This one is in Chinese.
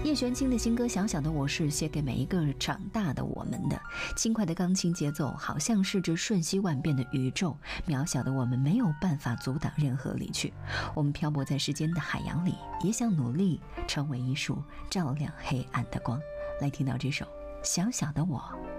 叶璇清的新歌《小小的我》是写给每一个长大的我们的。轻快的钢琴节奏好像是这瞬息万变的宇宙，渺小的我们没有办法阻挡任何离去。我们漂泊在时间的海洋里，也想努力成为一束照亮黑暗的光。来听到这首《小小的我》。